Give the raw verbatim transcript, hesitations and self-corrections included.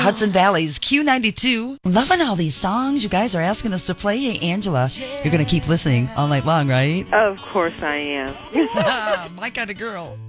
Hudson Valley's Q ninety-two. Loving all these songs you guys are asking us to play. Hey, Angela, you're going to keep listening all night long, right? Of course I am. My kind of girl.